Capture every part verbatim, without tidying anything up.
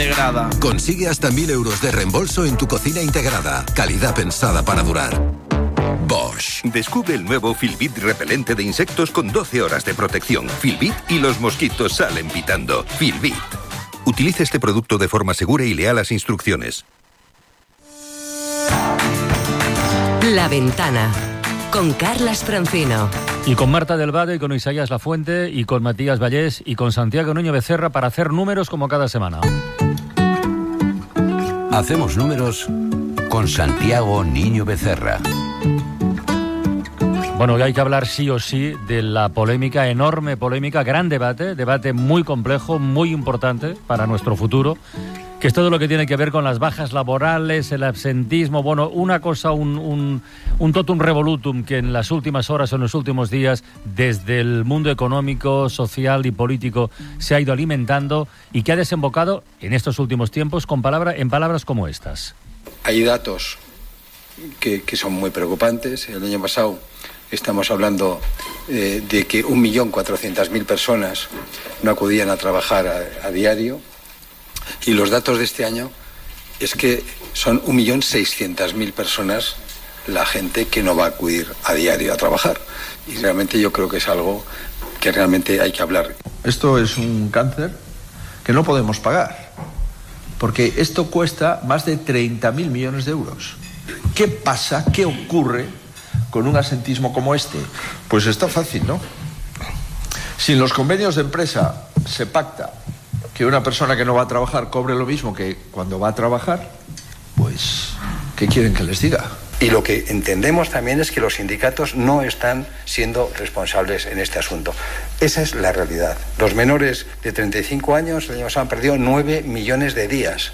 Integrada. Consigue hasta mil euros de reembolso en tu cocina integrada. Calidad pensada para durar. Bosch. Descubre el nuevo Filbit repelente de insectos con doce horas de protección. Filbit y los mosquitos salen pitando. Filbit. Utilice este producto de forma segura y lea las instrucciones. La Ventana, con Carlas Francino. Y con Marta del Vado, y con Isaías Lafuente, y con Matías Vallés, y con Santiago Nuño Becerra para hacer números como cada semana. Hacemos números con Santiago Niño Becerra. Bueno, hoy hay que hablar sí o sí de la polémica, enorme polémica, gran debate, debate muy complejo, muy importante para nuestro futuro, que es todo lo que tiene que ver con las bajas laborales, el absentismo, bueno, una cosa, un, un, un totum revolutum que en las últimas horas o en los últimos días, desde el mundo económico, social y político, se ha ido alimentando y que ha desembocado en estos últimos tiempos con palabra, en palabras como estas. Hay datos que, que son muy preocupantes. El año pasado estamos hablando eh, de que un millón cuatrocientas mil personas no acudían a trabajar a, a diario. Y los datos de este año es que son un millón seiscientas mil personas la gente que no va a acudir a diario a trabajar. Y realmente yo creo que es algo que realmente hay que hablar. Esto es un cáncer que no podemos pagar, porque esto cuesta más de treinta mil millones de euros. ¿Qué pasa? ¿Qué ocurre con un absentismo como este? Pues está fácil, ¿no? Si en los convenios de empresa se pacta que una persona que no va a trabajar cobre lo mismo que cuando va a trabajar, pues, ¿qué quieren que les diga? Y lo que entendemos también es que los sindicatos no están siendo responsables en este asunto. Esa es la realidad. Los menores de treinta y cinco años el año pasado han perdido nueve millones de días.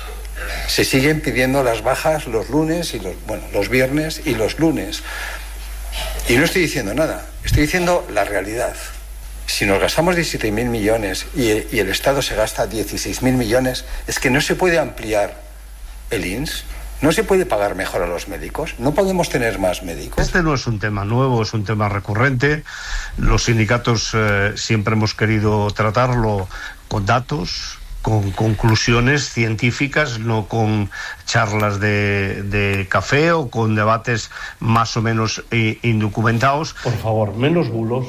Se siguen pidiendo las bajas los lunes y los, bueno, los viernes y los lunes. Y no estoy diciendo nada, estoy diciendo la realidad. Si nos gastamos diecisiete mil millones y, y el Estado se gasta dieciséis mil millones, es que no se puede ampliar el I N S, no se puede pagar mejor a los médicos, no podemos tener más médicos. Este no es un tema nuevo, es un tema recurrente. Los sindicatos eh, siempre hemos querido tratarlo con datos, con conclusiones científicas, no con charlas de, de café o con debates más o menos eh, indocumentados. Por favor, menos bulos,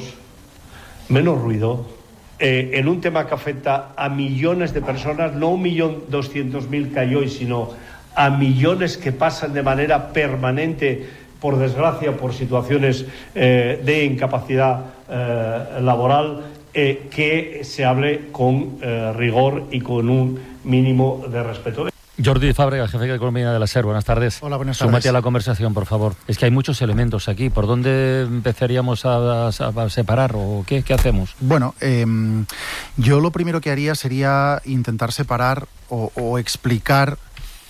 menos ruido, eh, en un tema que afecta a millones de personas, no un millón doscientos mil que hay hoy, sino a millones que pasan de manera permanente, por desgracia, por situaciones eh, de incapacidad eh, laboral, eh, que se hable con eh, rigor y con un mínimo de respeto. Jordi Fábrega, jefe de Economía de la SER, buenas tardes. Hola, buenas tardes. Súmate a la conversación, por favor. Es que hay muchos elementos aquí. ¿Por dónde empezaríamos a, a, a separar o qué, qué hacemos? Bueno, eh, yo lo primero que haría sería intentar separar o, o explicar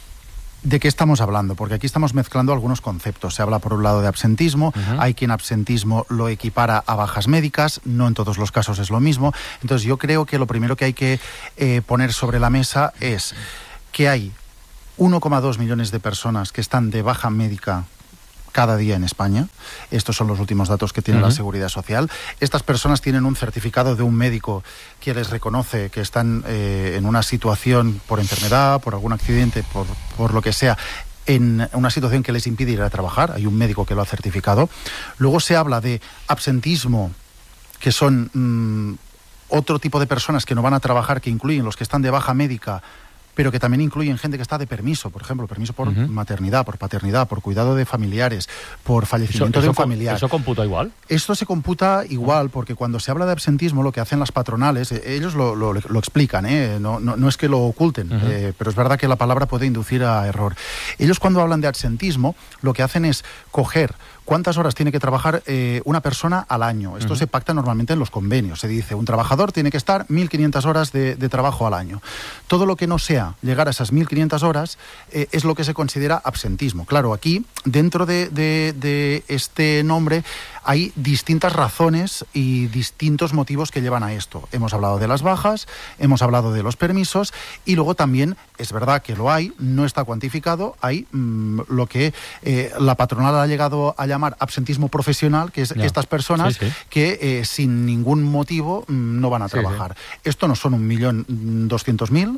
de qué estamos hablando, porque aquí estamos mezclando algunos conceptos. Se habla por un lado de absentismo, uh-huh. Hay quien absentismo lo equipara a bajas médicas, no en todos los casos es lo mismo. Entonces yo creo que lo primero que hay que eh, poner sobre la mesa es que hay uno coma dos millones de personas que están de baja médica cada día en España. Estos son los últimos datos que tiene uh-huh. la Seguridad Social. Estas personas tienen un certificado de un médico que les reconoce que están eh, en una situación por enfermedad, por algún accidente, por, por lo que sea, en una situación que les impide ir a trabajar. Hay un médico que lo ha certificado. Luego se habla de absentismo, que son mmm, otro tipo de personas que no van a trabajar, que incluyen los que están de baja médica, pero que también incluyen gente que está de permiso, por ejemplo, permiso por uh-huh. maternidad, por paternidad, por cuidado de familiares, por fallecimiento ¿Eso, eso de un familiar. ¿Eso computa igual? Esto se computa igual, porque cuando se habla de absentismo, lo que hacen las patronales, eh, ellos lo, lo, lo explican, ¿eh? no, no, no es que lo oculten, uh-huh. eh, pero es verdad que la palabra puede inducir a error. Ellos cuando hablan de absentismo, lo que hacen es coger cuántas horas tiene que trabajar eh, una persona al año. Esto uh-huh. se pacta normalmente en los convenios. Se dice, un trabajador tiene que estar mil quinientas horas de, de trabajo al año. Todo lo que no sea llegar a esas mil quinientas horas eh, es lo que se considera absentismo. Claro, aquí, dentro de, de, de este nombre, hay distintas razones y distintos motivos que llevan a esto. Hemos hablado de las bajas, hemos hablado de los permisos y luego también, es verdad que lo hay, no está cuantificado, hay mmm, lo que eh, la patronal ha llegado a llamar absentismo profesional, que es ya. estas personas sí, sí. que eh, sin ningún motivo mmm, no van a trabajar. Sí, sí. Esto no son un millón doscientos mil,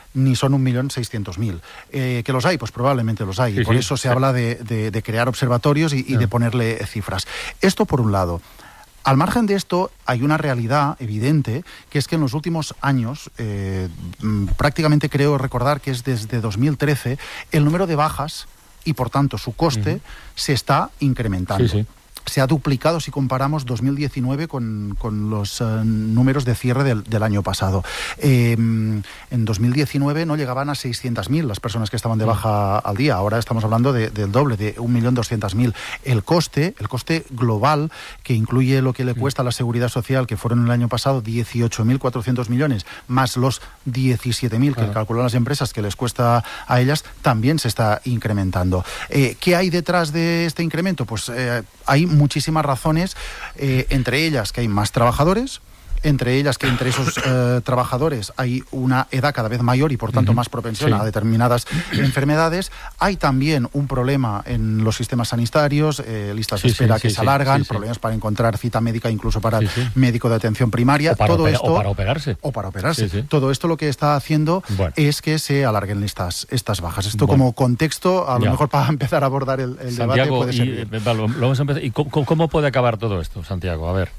ni son un millón seiscientos mil. Eh, ¿Que los hay? Pues probablemente los hay. Sí, y por sí, eso se sí. habla de, de, de crear observatorios y, y no. de ponerle cifras. Esto por un lado. Al margen de esto, hay una realidad evidente, que es que en los últimos años, eh, prácticamente creo recordar que es desde dos mil trece, el número de bajas y, por tanto, su coste uh-huh. se está incrementando. Sí, sí. Se ha duplicado si comparamos dos mil diecinueve con, con los uh, números de cierre del, del año pasado. Eh, en dos mil diecinueve no llegaban a seiscientas mil las personas que estaban de baja al día. Ahora estamos hablando de, del doble, de un millón doscientas mil. El coste, el coste global, que incluye lo que le cuesta a la Seguridad Social, que fueron el año pasado dieciocho mil cuatrocientos millones, más los diecisiete mil que claro. calculan las empresas que les cuesta a ellas, también se está incrementando. Eh, ¿Qué hay detrás de este incremento? Pues eh, hay muchísimas razones, eh, entre ellas que hay más trabajadores, entre ellas que entre esos eh, trabajadores hay una edad cada vez mayor y por tanto uh-huh. más propensión sí. a determinadas enfermedades. Hay también un problema en los sistemas sanitarios, eh, listas sí, de espera sí, que sí, se alargan, sí, sí, problemas sí. para encontrar cita médica incluso para sí, el sí. médico de atención primaria. O para, todo opera, esto, o para operarse. O para operarse. Sí, sí. Todo esto lo que está haciendo bueno. es que se alarguen estas, estas bajas. Esto bueno. como contexto, a lo ya. mejor para empezar a abordar el, el debate puede ser. Y, lo, lo vamos a empezar. ¿Y cómo, cómo puede acabar todo esto, Santiago? A ver.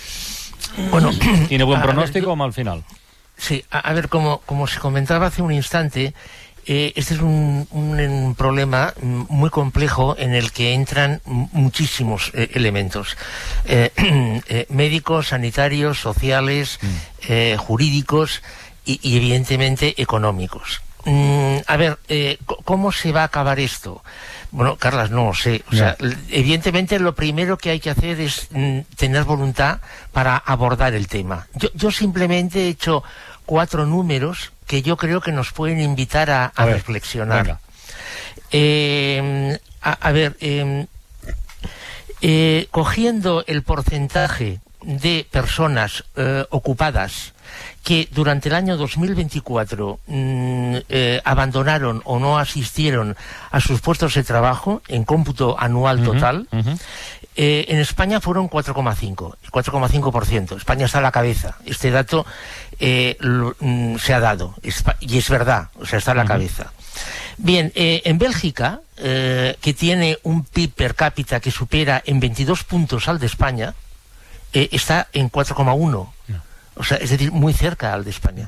Bueno, ¿tiene buen pronóstico ver, yo, o mal final? Sí, a, a ver, como, como se comentaba hace un instante, eh, este es un, un, un problema muy complejo en el que entran muchísimos eh, elementos. Eh, eh, médicos, sanitarios, sociales, mm. eh, jurídicos y, y evidentemente económicos. Mm, a ver, eh, ¿cómo se va a acabar esto? Bueno, Carlas, no lo sé. O sea, yeah. evidentemente lo primero que hay que hacer es mm, tener voluntad para abordar el tema. Yo, yo simplemente he hecho cuatro números que yo creo que nos pueden invitar a, a, a ver, reflexionar. Eh, a, a ver, eh, eh, cogiendo el porcentaje de personas eh, ocupadas que durante el año dos mil veinticuatro mmm, eh, abandonaron o no asistieron a sus puestos de trabajo en cómputo anual uh-huh, total, uh-huh. Eh, en España fueron cuatro coma cinco, cuatro coma cinco por ciento. España está a la cabeza. Este dato eh, lo, mm, se ha dado, es, y es verdad, o sea, está a la uh-huh. cabeza. Bien, eh, en Bélgica, eh, que tiene un P I B per cápita que supera en veintidós puntos al de España, eh, está en cuatro coma uno. No. O sea, es decir, muy cerca al de España.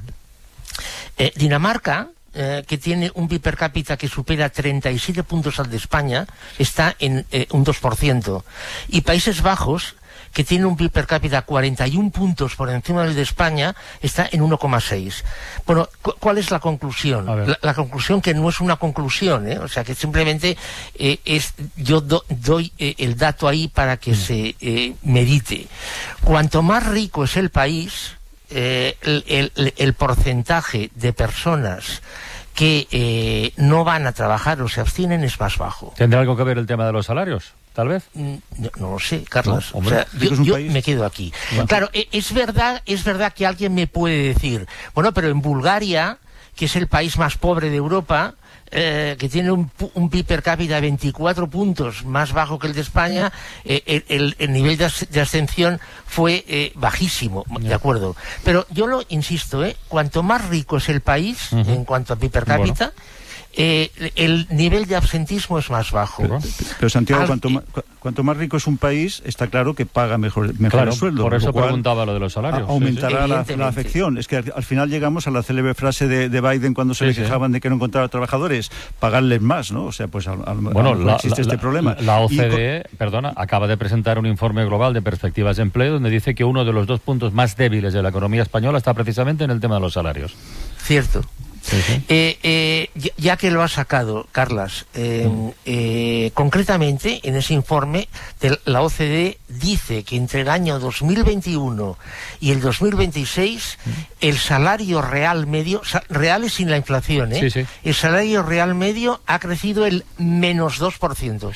Eh, Dinamarca, eh, que tiene un P I B per cápita que supera treinta y siete puntos al de España, está en eh, un dos por ciento. Y Países Bajos, que tiene un P I B per cápita cuarenta y un puntos por encima del de España, está en uno coma seis. Bueno, cu- ¿cuál es la conclusión? La, la conclusión que no es una conclusión, ¿eh? O sea, que simplemente eh, es yo do, doy eh, el dato ahí para que mm. se eh, medite. Cuanto más rico es el país, eh, el, el, el porcentaje de personas que eh, no van a trabajar o se abstienen es más bajo. ¿Tendrá algo que ver el tema de los salarios? Tal vez. No, no lo sé, Carlos. No, o sea, yo, yo me quedo aquí. Bueno. Claro, es verdad, es verdad que alguien me puede decir, bueno, pero en Bulgaria, que es el país más pobre de Europa, eh, que tiene un, un P I B per cápita de veinticuatro puntos más bajo que el de España, eh, el, el, el nivel de, as, de abstención fue eh, bajísimo, yeah. de acuerdo. Pero yo lo insisto, eh, cuanto más rico es el país uh-huh. en cuanto a P I B per cápita, bueno. Eh, el nivel de absentismo es más bajo. Pero, pero Santiago, Al, cuanto, eh, cuanto más rico es un país, está claro que paga mejor, mejor claro, el sueldo. Por eso preguntaba lo de los salarios. Aumentará sí, sí. La, la afección. Es que al, al final llegamos a la célebre frase de, de Biden cuando se sí, le quejaban sí. de que no encontraba trabajadores, pagarles más, ¿no? O sea, pues a, a, bueno, a, la, existe la, este problema. La O C D E, y, perdona, acaba de presentar un informe global de perspectivas de empleo donde dice que uno de los dos puntos más débiles de la economía española está precisamente en el tema de los salarios. Cierto. Sí, sí. Eh, eh, ya, ya que lo ha sacado, Carlas, eh, mm. eh, concretamente en ese informe de la O C D E dice que entre el año dos mil veintiuno y el dos mil veintiséis mm. el salario real medio, real sin la inflación, ¿eh? sí, sí. el salario real medio ha crecido el menos dos por ciento.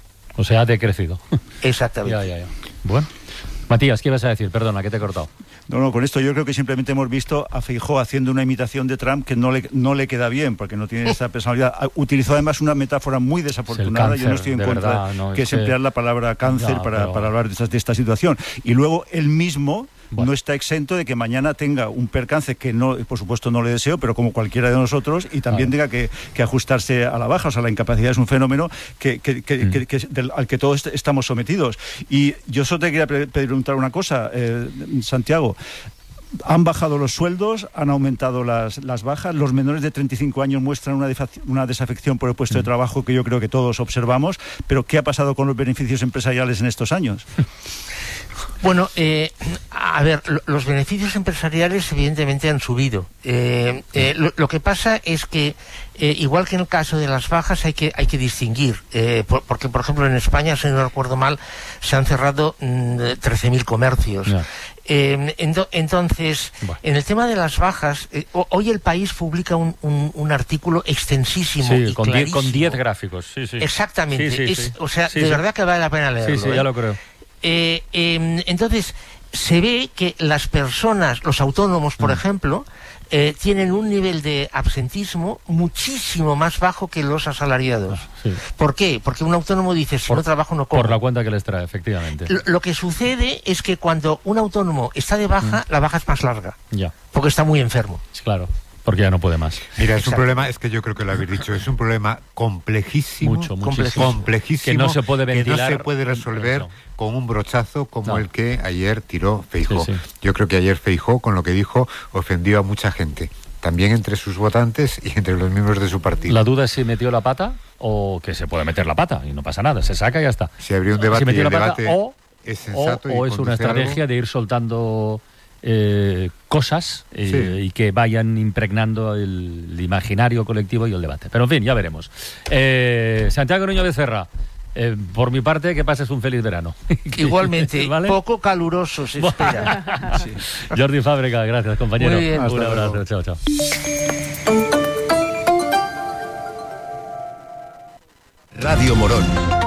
O sea, ha decrecido. Exactamente. ya, ya, ya. Bueno. Matías, ¿qué ibas a decir? Perdona, que te he cortado. No, no, con esto yo creo que simplemente hemos visto a Feijóo haciendo una imitación de Trump que no le, no le queda bien, porque no tiene esa personalidad. Utilizó además una metáfora muy desafortunada, cáncer, yo no estoy en contra, verdad, no, que es, es emplear que... la palabra cáncer no, para, pero... para hablar de esta, de esta situación. Y luego él mismo bueno. no está exento de que mañana tenga un percance que no, por supuesto no le deseo, pero como cualquiera de nosotros, y también claro. tenga que, que ajustarse a la baja. O sea, la incapacidad es un fenómeno que, que, que, mm. que, que, del, al que todos estamos sometidos. Y yo solo te quería preguntar una cosa, eh, Santiago. Han bajado los sueldos, han aumentado las, las bajas, los menores de treinta y cinco años muestran una, una desafección por el puesto de trabajo que yo creo que todos observamos, pero ¿qué ha pasado con los beneficios empresariales en estos años? Bueno, eh, a ver, los beneficios empresariales evidentemente han subido. Eh, eh, lo, lo que pasa es que, eh, igual que en el caso de las bajas, hay que, hay que distinguir, eh, por, porque, por ejemplo, en España, si no recuerdo mal, se han cerrado mmm, trece mil comercios. No. Eh, ento, entonces, bueno. en el tema de las bajas, eh, hoy El País publica un, un, un artículo extensísimo sí, y con clarísimo. Die, con diez gráficos. Sí, sí. Exactamente. Sí, sí, es, sí. O sea, sí, de sí. verdad que vale la pena leerlo. Sí, sí, ¿eh? ya lo creo. Eh, eh, entonces, se ve que las personas, los autónomos, por mm. ejemplo, eh, tienen un nivel de absentismo muchísimo más bajo que los asalariados. Sí. ¿Por qué? Porque un autónomo dice, si por, no trabajo no como. Por la cuenta que les trae, efectivamente. Lo, lo que sucede es que cuando un autónomo está de baja, mm. la baja es más larga. Ya. Porque está muy enfermo. Claro. Porque ya no puede más. Mira, es Exacto. un problema, es que yo creo que lo habéis dicho, es un problema complejísimo, mucho, complejísimo, complejísimo, que no se puede ventilar, que no se puede resolver no. con un brochazo como no. el que ayer tiró Feijóo. Sí, sí. Yo creo que ayer Feijóo, con lo que dijo, ofendió a mucha gente, también entre sus votantes y entre los miembros de su partido. La duda es si metió la pata o que se puede meter la pata y no pasa nada, se saca y ya está. Si habría un debate si y el la pata, debate o, es sensato o, y o es una estrategia algo. de ir soltando eh, cosas eh, sí. y que vayan impregnando el, el imaginario colectivo y el debate. Pero en fin, ya veremos. Eh, Santiago Nuño Becerra, eh, por mi parte, que pases un feliz verano. Igualmente, ¿vale? Poco caluroso se espera. Sí. Jordi Fábrega, gracias, compañero. Muy bien. Un abrazo, chao, chao. Radio Morón.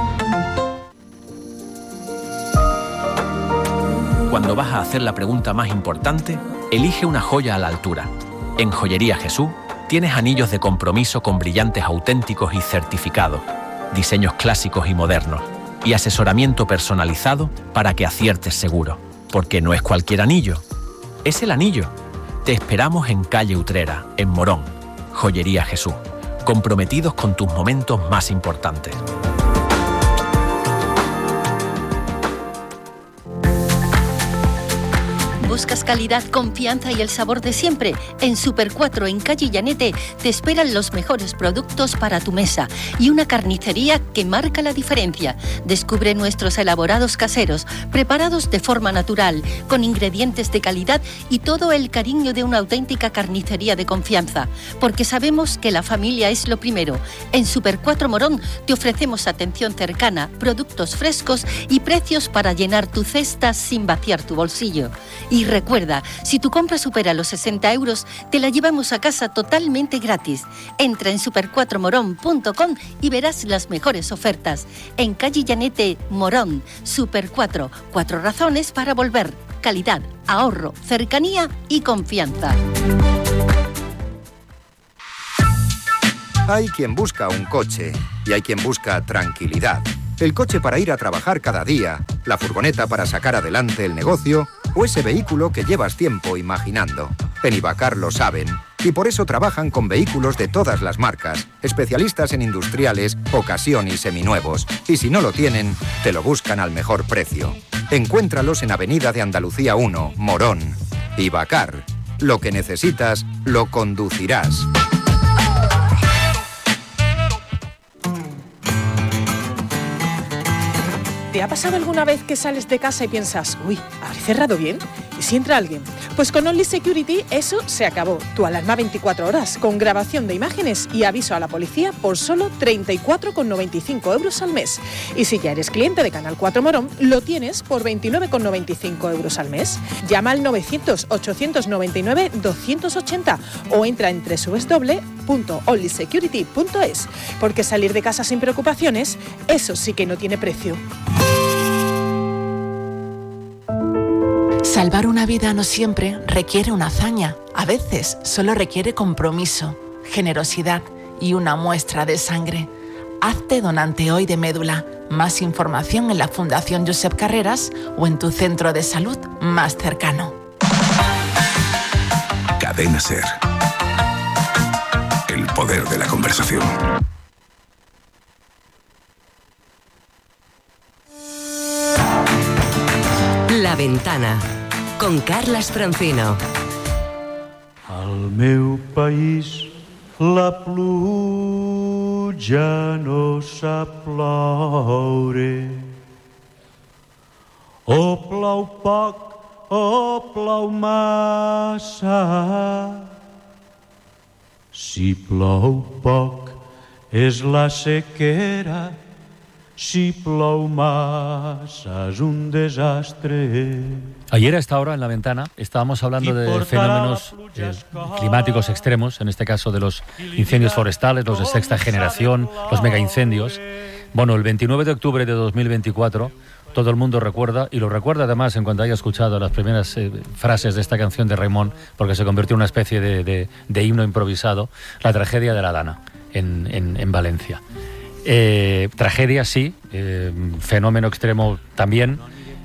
Cuando vas a hacer la pregunta más importante, elige una joya a la altura. En Joyería Jesús tienes anillos de compromiso con brillantes auténticos y certificados, diseños clásicos y modernos, y asesoramiento personalizado para que aciertes seguro. Porque no es cualquier anillo, es el anillo. Te esperamos en calle Utrera, en Morón. Joyería Jesús, comprometidos con tus momentos más importantes. ¿Buscas calidad, confianza y el sabor de siempre? En Super cuatro, en calle Llanete, te esperan los mejores productos para tu mesa y una carnicería que marca la diferencia. Descubre nuestros elaborados caseros, preparados de forma natural, con ingredientes de calidad y todo el cariño de una auténtica carnicería de confianza. Porque sabemos que la familia es lo primero. En Super cuatro Morón te ofrecemos atención cercana, productos frescos y precios para llenar tu cesta sin vaciar tu bolsillo. Y recuerda, si tu compra supera los sesenta euros, te la llevamos a casa totalmente gratis. Entra en super cuatro morón punto com y verás las mejores ofertas. En calle Llanete, Morón, Super cuatro. Cuatro razones para volver. Calidad, ahorro, cercanía y confianza. Hay quien busca un coche y hay quien busca tranquilidad. El coche para ir a trabajar cada día, la furgoneta para sacar adelante el negocio o ese vehículo que llevas tiempo imaginando. En Ibacar lo saben y por eso trabajan con vehículos de todas las marcas, especialistas en industriales, ocasión y seminuevos. Y si no lo tienen, te lo buscan al mejor precio. Encuéntralos en Avenida de Andalucía uno, Morón. Ibacar. Lo que necesitas, lo conducirás. ¿Te ha pasado alguna vez que sales de casa y piensas, uy, ¿habré cerrado bien? ¿Y si entra alguien? Pues con Only Security eso se acabó. Tu alarma veinticuatro horas, con grabación de imágenes y aviso a la policía por solo treinta y cuatro con noventa y cinco euros al mes. Y si ya eres cliente de Canal cuatro Morón, lo tienes por veintinueve con noventa y cinco euros al mes. Llama al novecientos, ochocientos noventa y nueve, doscientos ochenta o entra en doble u doble u doble u punto only security punto es, porque salir de casa sin preocupaciones, eso sí que no tiene precio. Salvar una vida no siempre requiere una hazaña. A veces solo requiere compromiso, generosidad y una muestra de sangre. Hazte donante hoy de médula. Más información en la Fundación Josep Carreras o en tu centro de salud más cercano. Cadena SER. El poder de la conversación. La Ventana, con Carles Francino. Al meu país la pluja no sap ploure. O plou poc o plou massa. Si plou poc és la sequera, si plou massa és un desastre. Ayer a esta hora en La Ventana estábamos hablando de fenómenos eh, climáticos extremos, en este caso de los incendios forestales, los de sexta generación, los megaincendios. Bueno, el veintinueve de octubre de dos mil veinticuatro todo el mundo recuerda, y lo recuerda además en cuanto haya escuchado las primeras eh, frases de esta canción de Raimon, porque se convirtió en una especie de, de, de himno improvisado, la tragedia de la Dana en, en, en Valencia. Eh, tragedia sí, eh, fenómeno extremo también,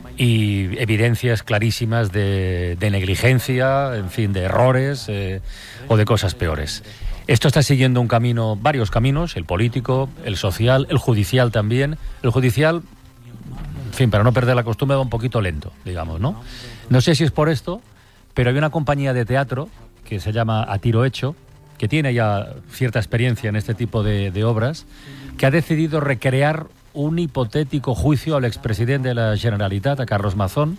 y evidencias clarísimas de, de negligencia, en fin, de errores eh, o de cosas peores. Esto está siguiendo un camino, varios caminos, el político, el social, el judicial también. El judicial, en fin, para no perder la costumbre, va un poquito lento, digamos, ¿no? No sé si es por esto, pero hay una compañía de teatro que se llama A Tiro Hecho, que tiene ya cierta experiencia en este tipo de, de obras, que ha decidido recrear un hipotético juicio al expresidente de la Generalitat, a Carlos Mazón.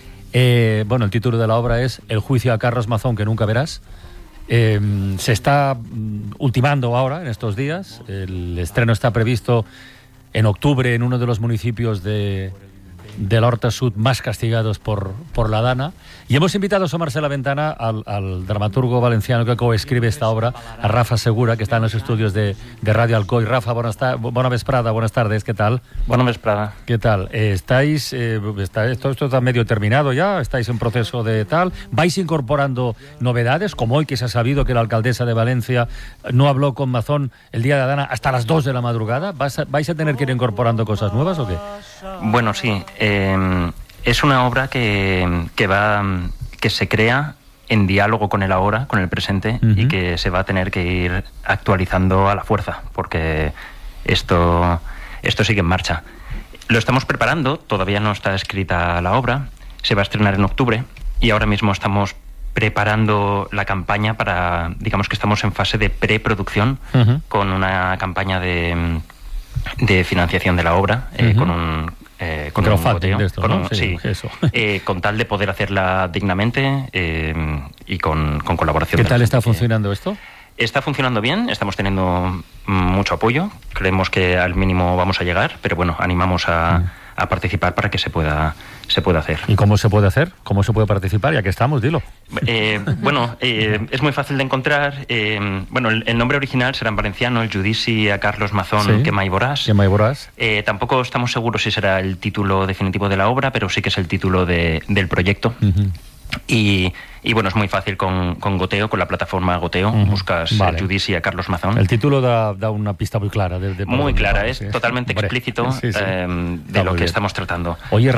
Eh, bueno, el título de la obra es El juicio a Carlos Mazón que nunca verás. Eh, se está ultimando ahora, en estos días. El estreno está previsto en octubre en uno de los municipios de, del Horta Sud más castigados por, por la Dana. Y hemos invitado a asomarse a la ventana al, al dramaturgo valenciano que coescribe esta obra, a Rafa Segura, que está en los estudios de, de Radio Alcoy. Rafa, buenas ta- buena vesprada, buenas tardes, ¿qué tal? Buena vesprada. ¿Qué tal? Eh, ¿Estáis, eh, está, esto, esto está medio terminado ya? ¿Estáis en proceso de tal? ¿Vais incorporando novedades? Como hoy que se ha sabido que la alcaldesa de Valencia no habló con Mazón el día de la Dana hasta las dos de la madrugada. ¿Vais a, vais a tener que ir incorporando cosas nuevas o qué? Bueno, sí. Eh, es una obra que, que va que se crea en diálogo con el ahora, con el presente, uh-huh. y que se va a tener que ir actualizando a la fuerza, porque esto, esto sigue en marcha. Lo estamos preparando, todavía no está escrita la obra, se va a estrenar en octubre, y ahora mismo estamos preparando la campaña para, digamos que estamos en fase de preproducción, uh-huh. con una campaña de, de financiación de la obra, uh-huh. eh, con un... Eh, con un goteo, de esto, con, ¿no? un, sí, sí, eso. Eh, con tal de poder hacerla dignamente eh, y con, con colaboración. ¿Qué tal está funcionando esto? Está funcionando bien, estamos teniendo mucho apoyo, creemos que al mínimo vamos a llegar, pero bueno, animamos a, mm. a participar para que se pueda, se pueda hacer. ¿Y cómo se puede hacer? ¿Cómo se puede participar? Ya que estamos, dilo. Eh, bueno, eh, es muy fácil de encontrar. Eh, bueno, el, el nombre original será en valenciano, el Judici a Carlos Mazón, sí. que mai voràs. Que mai voràs. Eh, tampoco estamos seguros si será el título definitivo de la obra, pero sí que es el título de, del proyecto. Uh-huh. Y, y bueno, es muy fácil con, con Goteo, con la plataforma Goteo, uh-huh. buscas vale. Judici a Carlos Mazón. El título da, da una pista muy clara. De, de muy clara, de, es sí. totalmente Hombre, explícito sí, sí. Eh, de Está lo que bien. Estamos tratando. Oye,